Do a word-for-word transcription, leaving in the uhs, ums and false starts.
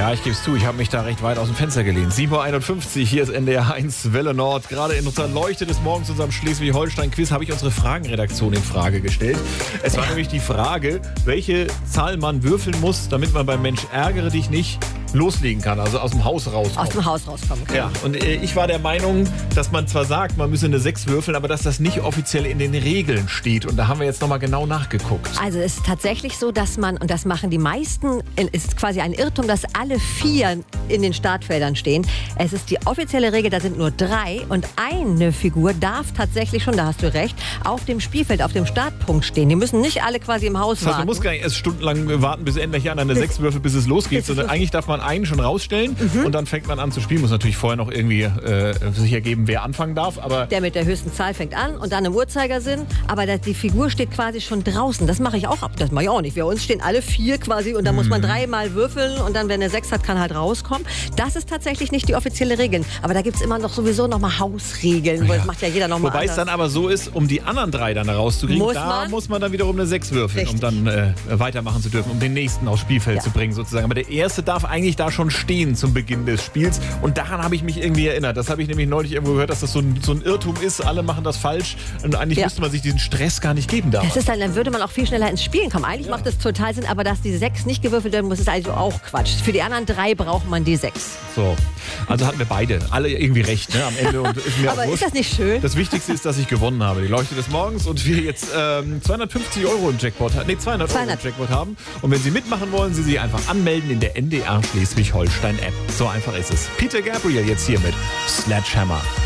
Ja, ich gebe es zu, ich habe mich da recht weit aus dem Fenster gelehnt. sieben Uhr einundfünfzig, hier ist N D R eins Welle Nord. Gerade in unserer Leuchte des Morgens, unserem Schleswig-Holstein-Quiz, habe ich unsere Fragenredaktion in Frage gestellt. Es war ja. nämlich die Frage, welche Zahl man würfeln muss, damit man beim Mensch ärgere dich nicht loslegen kann, also aus dem Haus rauskommen. Aus dem Haus rauskommen kann. Ja, und äh, ich war der Meinung, dass man zwar sagt, man müsse eine sechs würfeln, aber dass das nicht offiziell in den Regeln steht. Und da haben wir jetzt nochmal genau nachgeguckt. Also es ist tatsächlich so, dass man, und das machen die meisten, ist quasi ein Irrtum, dass alle vier in den Startfeldern stehen. Es ist die offizielle Regel, da sind nur drei und eine Figur darf tatsächlich schon, da hast du recht, auf dem Spielfeld, auf dem Startpunkt stehen. Die müssen nicht alle quasi im Haus das heißt, warten. Du musst gar nicht erst stundenlang warten, bis endlich an eine sechs würfelt, bis es losgeht, bis sondern eigentlich darf man einen schon rausstellen mhm. und dann fängt man an zu spielen. Muss natürlich vorher noch irgendwie äh, sich ergeben, wer anfangen darf. Aber der mit der höchsten Zahl fängt an und dann im Uhrzeigersinn. Aber das, die Figur steht quasi schon draußen. Das mache ich auch ab. Das mache ich auch nicht. Wir uns stehen alle vier quasi und da mhm. muss man dreimal würfeln und dann, wenn er sechs hat, kann halt rauskommen. Das ist tatsächlich nicht die offizielle Regel. Aber da gibt es immer noch sowieso noch mal Hausregeln. Ja. Das macht ja jeder noch mal Wobei anders. es dann aber so ist, um die anderen drei dann rauszukriegen, muss da man? muss man dann wiederum eine sechs würfeln, Richtig. um dann äh, weitermachen zu dürfen, um den nächsten aufs Spielfeld ja. zu bringen sozusagen. Aber der erste darf eigentlich da schon stehen zum Beginn des Spiels und daran habe ich mich irgendwie erinnert. Das habe ich nämlich neulich irgendwo gehört, dass das so ein, so ein Irrtum ist. Alle machen das falsch und eigentlich ja. müsste man sich diesen Stress gar nicht geben damals. Das ist dann, dann würde man auch viel schneller ins Spielen kommen. Eigentlich ja. macht das total Sinn, aber dass die sechs nicht gewürfelt werden muss, ist also auch Quatsch. Für die anderen drei braucht man die sechs. So, also hatten wir beide alle irgendwie recht, ne, am Ende. Und ist mir aber auch ist das nicht schön? Das Wichtigste ist, dass ich gewonnen habe. Die Leuchte des Morgens und wir jetzt ähm, zweihundertfünfzig Euro im Jackpot, nee, zweihundert, zweihundert Euro im Jackpot haben. Und wenn Sie mitmachen wollen, Sie sich einfach anmelden in der N D R Schleswig-Holstein App. So einfach ist es. Peter Gabriel jetzt hier mit Sledgehammer.